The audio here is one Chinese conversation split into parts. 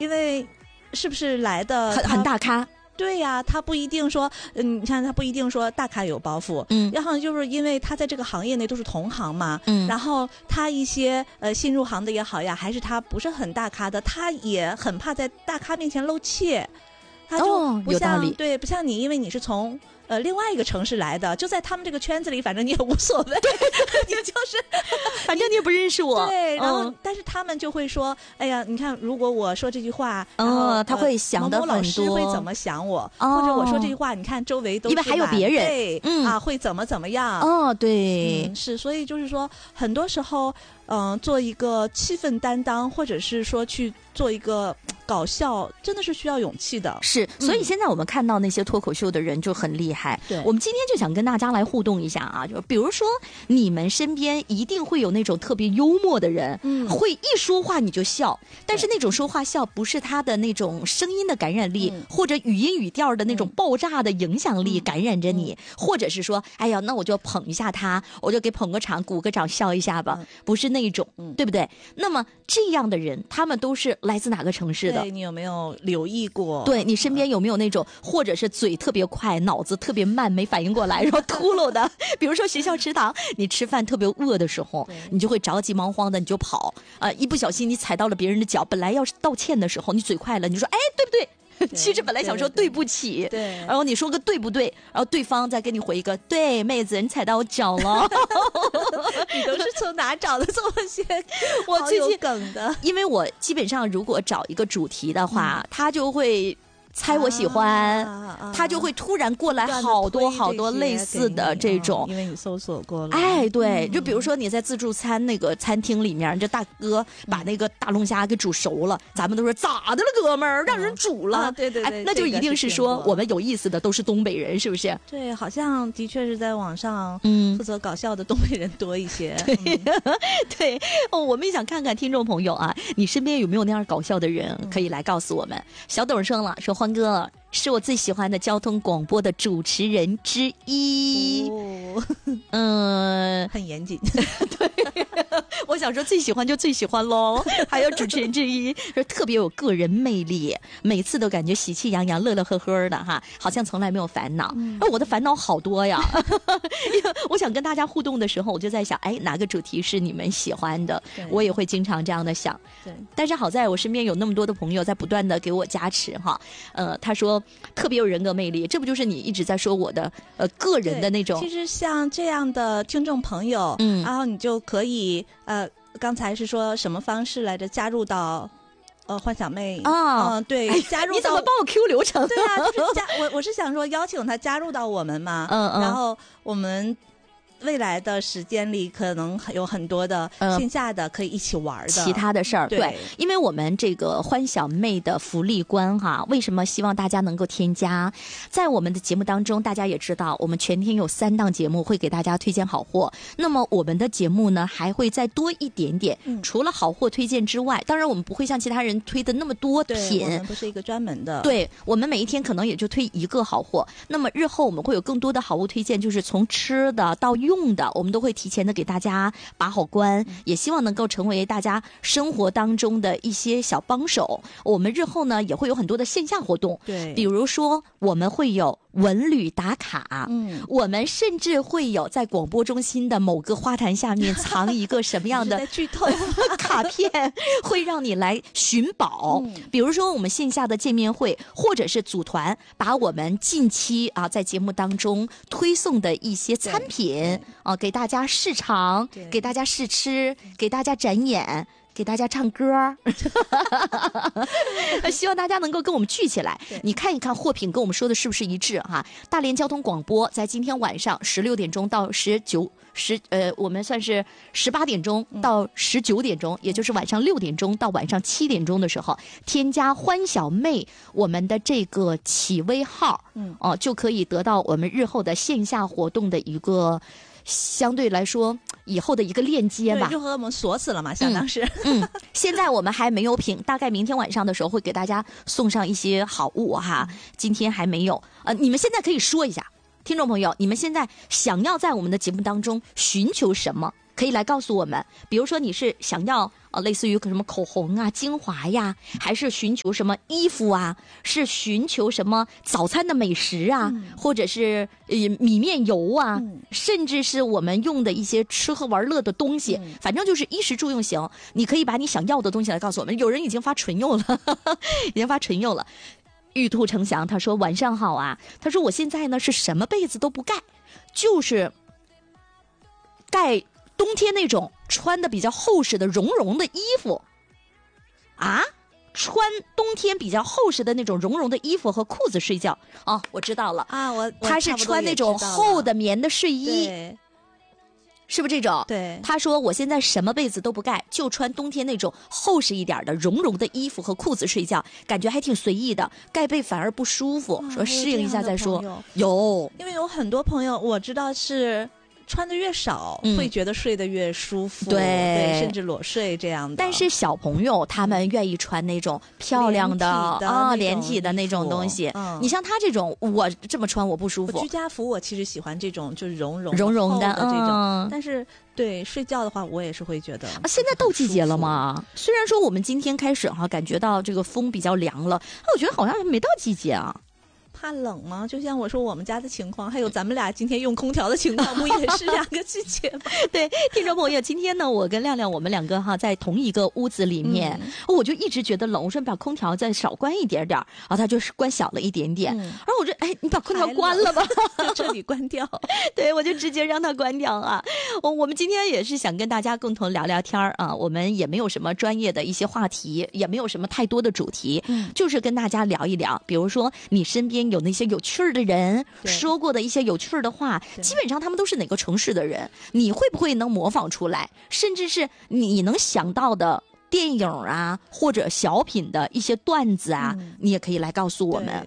因为是不是来的很大咖？ 对呀，他不一定说，你看他不一定说大咖有包袱，然后就是因为他在这个行业内都是同行嘛，然后他一些新入行的也好呀，还是他不是很大咖的，他也很怕在大咖面前露怯，他就不像、 有道理， 对，不像你，因为你是从另外一个城市来的，就在他们这个圈子里，反正你也无所谓，你就是反正你也不认识我。 对，然后、但是他们就会说，哎呀，你看，如果我说这句话， 他会想的很多， 某某老师会怎么想我，或者我说这句话，你看周围都因为还有别人， 会怎么样？ 对， 是，所以就是说，很多时候，做一个气氛担当，或者是说去做一个搞笑，真的是需要勇气的。 是，所以现在我们看到那些脱口秀的人就很厉害。对，我们今天就想跟大家来互动一下啊，就比如说你们身边一定会有那种特别幽默的人，会一说话你就笑，但是那种说话笑不是他的那种声音的感染力，或者语音语调的那种爆炸的影响力感染着你，或者是说，哎呀，那我就捧一下他，我就给捧个场、鼓个掌、笑一下吧，不是那种，对不对？那么这样的人，他们都是来自哪个城市的？ 对，你有没有留意过？ 对，你身边有没有那种，或者是嘴特别快，脑子特别慢，没反应过来，然后秃噜的？比如说学校食堂，你吃饭特别饿的时候，你就会着急忙慌的，你就跑一不小心你踩到了别人的脚，本来要是道歉的时候，你嘴快了，你说哎，对不对？其实本来想说对不起， 对， 然后你说个对不对，然后对方再给你回一个对，妹子，你踩到我脚了。 你都是从哪找的这么些我最近梗的？ 因为我基本上如果找一个主题的话，他就会猜我喜欢，他就会突然过来好多好多类似的这种， 因为你搜索过了。 哎，对，就比如说你在自助餐那个餐厅里面，这大哥把那个大龙虾给煮熟了，咱们都说咋的了，哥们儿，让人煮了。 对对对， 那就一定是说我们有意思的都是东北人，是不是？ 对，好像的确是在网上负责搞笑的东北人多一些。 对，我们也想看看听众朋友啊，你身边有没有那样搞笑的人，可以来告诉我们。小董说了，说欢哥是我最喜欢的交通广播的主持人之一。 很严谨。 对，我想说最喜欢就最喜欢喽，还有主持人之一，特别有个人魅力，每次都感觉喜气洋洋、乐乐呵呵的哈，好像从来没有烦恼。我的烦恼好多呀。我想跟大家互动的时候，我就在想，哎，哪个主题是你们喜欢的？我也会经常这样的想。 对， 但是好在我身边有那么多的朋友在不断的给我加持哈。他说特别有人格魅力，这不就是你一直在说我的个人的那种？ 其实像这样的听众朋友，然后你就可以刚才是说什么方式来着？加入到幻想妹对，加入到。 你怎么帮我 Q 流程？ 对啊，就是我是想说邀请他加入到我们嘛，然后我们未来的时间里可能有很多的线下的可以一起玩的其他的事儿。对，因为我们这个欢小妹的福利观哈，为什么希望大家能够添加？在我们的节目当中，大家也知道，我们全天有3档节目会给大家推荐好货。那么我们的节目呢，还会再多一点点。除了好货推荐之外，当然我们不会像其他人推的那么多品。 对，我们不是一个专门的。 对，我们每一天可能也就推一个好货。那么日后我们会有更多的好物推荐，就是从吃的到用的，我们都会提前的给大家把好关，也希望能够成为大家生活当中的一些小帮手。我们日后呢也会有很多的线下活动， 对， 比如说我们会有文旅打卡，我们甚至会有在广播中心的某个花坛下面藏一个什么样的在剧透卡片，会让你来寻宝。比如说我们线下的见面会，或者是组团把我们近期在节目当中推送的一些餐品给大家试尝，给大家试吃，给大家展演，给大家唱歌。希望大家能够跟我们聚起来，你看一看货品跟我们说的是不是一致哈。大连交通广播在今天晚上16点钟到我们算是18点钟到19点钟，也就是晚上6点钟到晚上7点钟的时候，添加欢小妹我们的这个企微号，就可以得到我们日后的线下活动的一个相对来说以后的一个链接吧， 就和我们锁死了嘛，相当是。 现在我们还没有品，大概明天晚上的时候会给大家送上一些好物哈。今天还没有，你们现在可以说一下，听众朋友，你们现在想要在我们的节目当中寻求什么？ 可以来告诉我们，比如说你是想要类似于什么口红啊、精华呀，还是寻求什么衣服啊，是寻求什么早餐的美食啊，或者是米面油啊，甚至是我们用的一些吃喝玩乐的东西，反正就是衣食住用行，你可以把你想要的东西来告诉我们。有人已经发唇釉了已经发唇釉了。玉兔呈祥他说晚上好啊，他说我现在呢是什么被子都不盖，就是盖冬天那种穿的比较厚实的绒绒的衣服啊，穿冬天比较厚实的那种绒绒的衣服和裤子睡觉。哦，我知道了啊，他是穿那种厚的棉的睡衣，是不是这种？ 对， 他说我现在什么被子都不盖，就穿冬天那种厚实一点的绒绒的衣服和裤子睡觉，感觉还挺随意的，盖被反而不舒服，说适应一下再说。有， 因为有很多朋友我知道是穿的越少，会觉得睡得越舒服，对，甚至裸睡这样的。 但是小朋友他们愿意穿那种漂亮的连体的那种东西。你像他这种，我这么穿我不舒服。 居家服我其实喜欢这种，就是绒绒的这种，但是对睡觉的话，我也是会觉得现在到季节了嘛。虽然说我们今天开始感觉到这个风比较凉了，我觉得好像没到季节啊。 怕冷吗？就像我说我们家的情况，还有咱们俩今天用空调的情况，不也是两个季节吗？ 对，听众朋友，今天呢，我跟亮亮我们两个在同一个屋子里面，我就一直觉得冷，我说把空调再少关一点点，他就是关小了一点点，然后我说你把空调关了吧， 就彻底关掉。 对，我就直接让它关掉啊。我们今天也是想跟大家共同聊聊天啊，我们也没有什么专业的一些话题，也没有什么太多的主题，就是跟大家聊一聊，比如说你身边有那些有趣儿的人说过的一些有趣儿的话，基本上他们都是哪个城市的人，你会不会能模仿出来，甚至是你能想到的电影啊或者小品的一些段子啊，你也可以来告诉我们。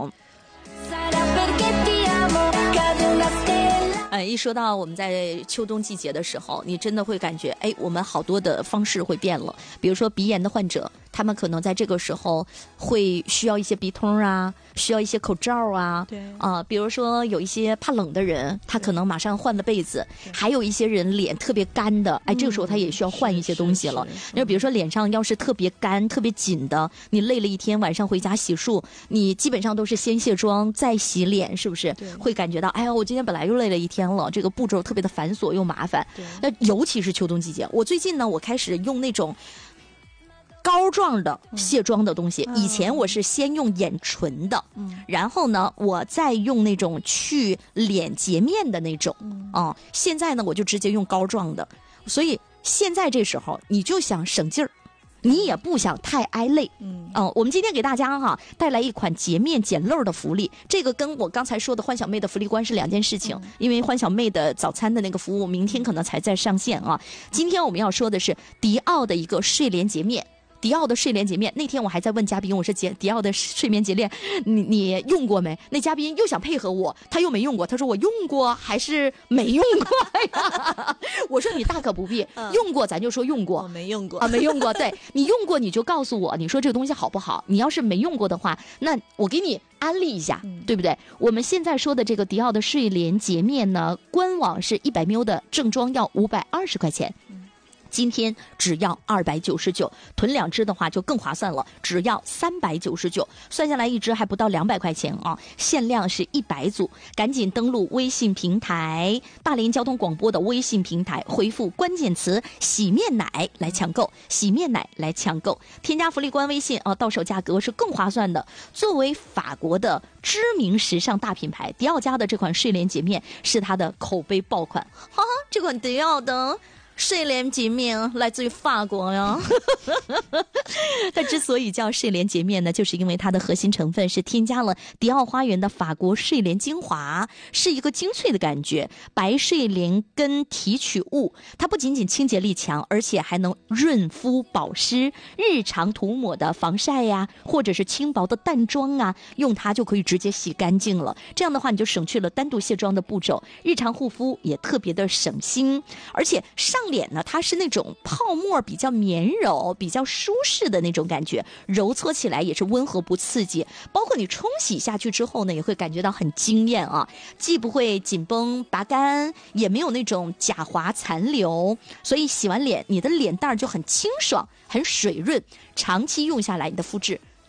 一说到我们在秋冬季节的时候，你真的会感觉我们好多的方式会变了。比如说鼻炎的患者，他们可能在这个时候会需要一些鼻通啊，需要一些口罩啊。 对比如说有一些怕冷的人，他可能马上换了被子。还有一些人脸特别干的，这个时候他也需要换一些东西了。那比如说脸上要是特别干特别紧的，你累了一天晚上回家洗漱，你基本上都是先卸妆再洗脸，是不是会感觉到我今天本来又累了一天了，这个步骤特别的繁琐又麻烦。那尤其是秋冬季节，我最近呢我开始用那种膏状的卸妆的东西。以前我是先用眼唇的，然后呢我再用那种去脸洁面的那种，现在呢我就直接用膏状的。所以现在这时候你就想省劲儿，你也不想太挨累。我们今天给大家带来一款洁面减漏的福利，这个跟我刚才说的欢小妹的福利观是两件事情。因为欢小妹的早餐的那个服务明天可能才在上线啊。今天我们要说的是迪奥的一个睡莲洁面。迪奥的睡莲洁面，那天我还在问嘉宾，我说迪奥的睡眠洁面你用过没？那嘉宾又想配合我，他又没用过，他说我用过还是没用过呀？我说你大可不必，用过咱就说用过， 我没用过没用过。对，你用过你就告诉我，你说这个东西好不好？你要是没用过的话，那我给你安利一下，对不对？我们现在说的这个迪奥的睡莲洁面呢，官网是100 ml 的正装要520块钱。今天只要299，囤2支的话就更划算了，只要399，算下来一支还不到200块钱啊！限量是100组，赶紧登录微信平台大连交通广播的微信平台，回复关键词“洗面奶”来抢购，洗面奶来抢购，添加福利官微信到手价格是更划算的。作为法国的知名时尚大品牌，迪奥家的这款睡莲洁面是它的口碑爆款。哈哈，这款迪奥的睡莲洁面来自于法国呀。它之所以叫睡莲洁面呢，就是因为它的核心成分是添加了迪奥花园的法国睡莲精华，是一个精粹的感觉，白睡莲根提取物，它不仅仅清洁力强，而且还能润肤保湿，日常涂抹的防晒呀，或者是轻薄的淡妆啊，用它就可以直接洗干净了。这样的话你就省去了单独卸妆的步骤，日常护肤也特别的省心。而且上脸呢，它是那种泡沫比较绵柔、比较舒适的那种感觉，揉搓起来也是温和不刺激。包括你冲洗下去之后呢，也会感觉到很惊艳啊，既不会紧绷拔干，也没有那种假滑残留，所以洗完脸你的脸蛋就很清爽、很水润，长期用下来你的肤质